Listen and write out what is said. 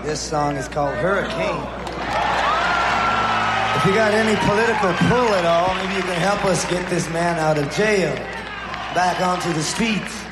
This song is called Hurricane. If you got any political pull at all, maybe you can help us get this man out of jail, back onto the streets.